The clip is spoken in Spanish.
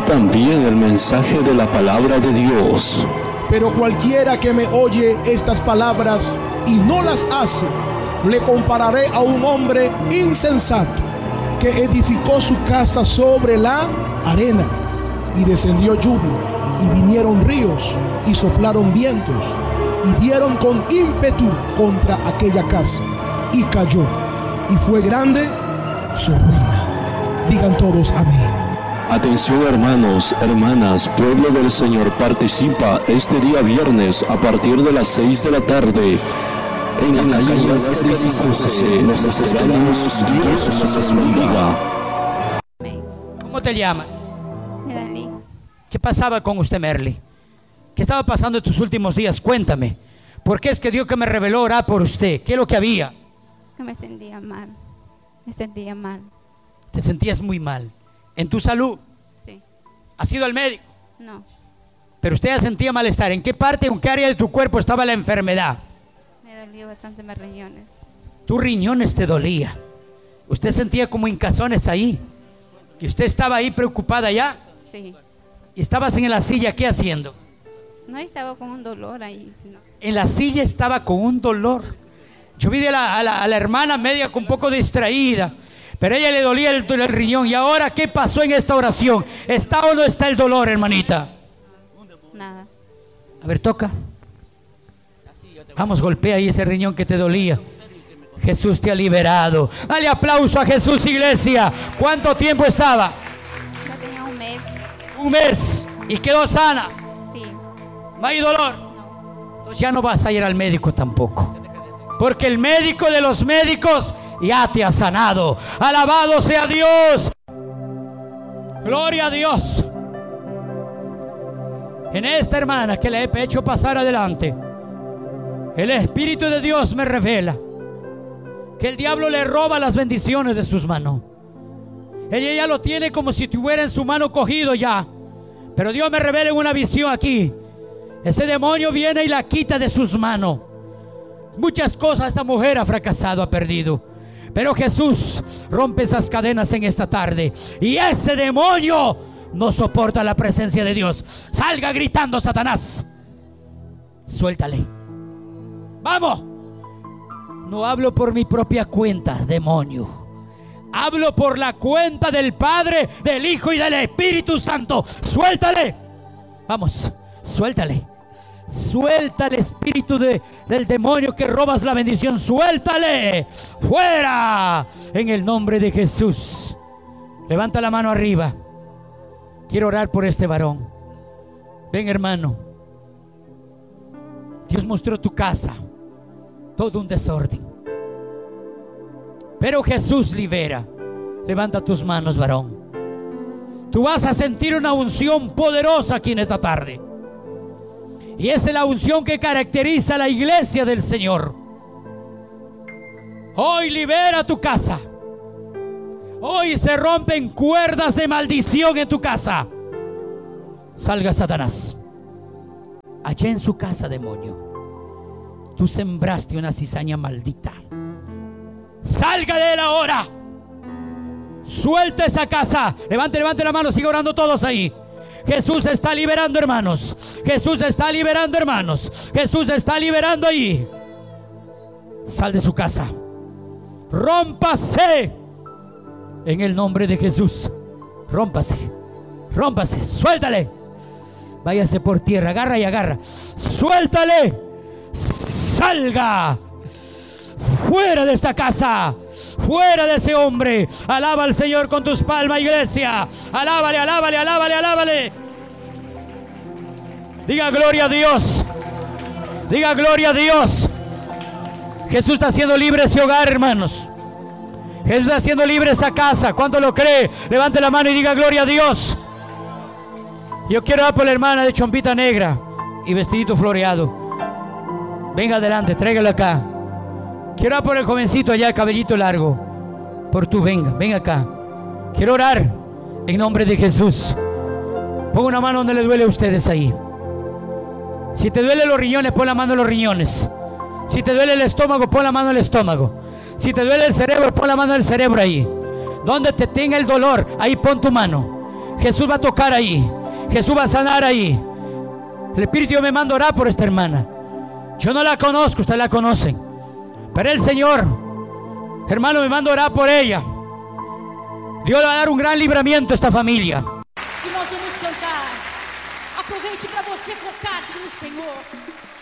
y también el mensaje de la palabra de Dios. Pero cualquiera que me oye estas palabras y no las hace, le compararé a un hombre insensato que edificó su casa sobre la arena, y descendió lluvia, y vinieron ríos, y soplaron vientos, y dieron con ímpetu contra aquella casa, y cayó, y fue grande su ruina. Digan todos amén. Atención, hermanos, hermanas, pueblo del Señor, participa este día viernes a partir de las 6 de la tarde en la calle de San José. Nos esperamos. Dios nos bendiga. ¿Cómo te llamas? Merly. ¿Qué pasaba con usted, Merly? ¿Qué estaba pasando en tus últimos días? Cuéntame. ¿Por qué es que Dios que me reveló orar por usted? ¿Qué es lo que había? Que me sentía mal. Me sentía mal. Te sentías muy mal. ¿En tu salud? Sí. ¿Has ido al médico? No. Pero usted ya sentía malestar. ¿En qué parte, en qué área de tu cuerpo estaba la enfermedad? Me dolía bastante mis riñones. Tus riñones te dolía. Usted sentía como hincazones ahí. Y usted estaba ahí preocupada ya. Sí. Y estabas en la silla, ¿qué haciendo? No estaba con un dolor ahí, sino... En la silla estaba con un dolor. Yo vi a la hermana media con un poco distraída, pero a ella le dolía el riñón. ¿Y ahora qué pasó en esta oración? ¿Está o no está el dolor, hermanita? Nada. A ver, toca. Vamos, golpea ahí ese riñón que te dolía. Jesús te ha liberado. Dale aplauso a Jesús, iglesia. ¿Cuánto tiempo estaba? Ya tenía un mes. Un mes. ¿Y quedó sana? Sí. ¿No hay dolor? Entonces ya no vas a ir al médico tampoco, porque el médico de los médicos ya te ha sanado. Alabado sea Dios. Gloria a Dios. En esta hermana que le he hecho pasar adelante, el Espíritu de Dios me revela que el diablo le roba las bendiciones de sus manos. Ella ya lo tiene como si tuviera en su mano cogido ya, pero Dios me revela en una visión aquí. Ese demonio viene y la quita de sus manos. Muchas cosas esta mujer ha fracasado, ha perdido, pero Jesús rompe esas cadenas en esta tarde, y ese demonio no soporta la presencia de Dios. Salga gritando, Satanás. Suéltale. Vamos. No hablo por mi propia cuenta, demonio. Hablo por la cuenta del Padre, del Hijo y del Espíritu Santo. Suéltale. Vamos, suéltale. Suelta el espíritu del demonio que robas la bendición. Suéltale. Fuera. En el nombre de Jesús. Levanta la mano arriba. Quiero orar por este varón. Ven, hermano. Dios mostró tu casa. Todo un desorden. Pero Jesús libera. Levanta tus manos, varón. Tú vas a sentir una unción poderosa aquí en esta tarde. Y esa es la unción que caracteriza a la iglesia del Señor. Hoy libera tu casa. Hoy se rompen cuerdas de maldición en tu casa. Salga, Satanás. Allá en su casa, demonio, tú sembraste una cizaña maldita. Salga de él ahora. Suelta esa casa. Levante la mano, siga orando todos ahí. Jesús está liberando, hermanos. Jesús está liberando, hermanos. Jesús está liberando ahí. Sal de su casa. Rómpase en el nombre de Jesús. Rómpase. Rómpase. Suéltale. Váyase por tierra. Agarra y agarra. Suéltale. Salga. Fuera de esta casa. Fuera de ese hombre. Alaba al Señor con tus palmas, iglesia. Alábale, alábale, alábale, alábale. Diga gloria a Dios. Diga gloria a Dios. Jesús está haciendo libre ese hogar, hermanos. Jesús está haciendo libre esa casa. ¿Cuánto lo cree? Levante la mano y diga gloria a Dios. Yo quiero dar por la hermana de chompita negra y vestidito floreado. Venga adelante, tráigalo acá. Quiero orar por el jovencito allá, cabellito largo. Por tú, venga acá. Quiero orar en nombre de Jesús. Ponga una mano donde le duele a ustedes ahí. Si te duele los riñones, pon la mano en los riñones. Si te duele el estómago, pon la mano en el estómago. Si te duele el cerebro, pon la mano en el cerebro ahí. Donde te tenga el dolor, ahí pon tu mano. Jesús va a tocar ahí. Jesús va a sanar ahí. El Espíritu de Dios me manda a orar por esta hermana. Yo no la conozco, usted la conoce. Pero el Señor, hermano, me manda a orar por ella. Dios le va a dar un gran libramiento a esta familia. E nós vamos cantar. Aproveite para você focar-se no Senhor.